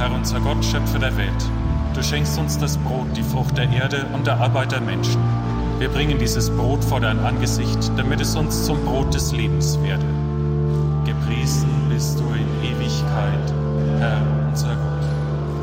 Herr unser Gott, Schöpfer der Welt. Du schenkst uns das Brot, die Frucht der Erde und der Arbeit der Menschen. Wir bringen dieses Brot vor dein Angesicht, damit es uns zum Brot des Lebens werde.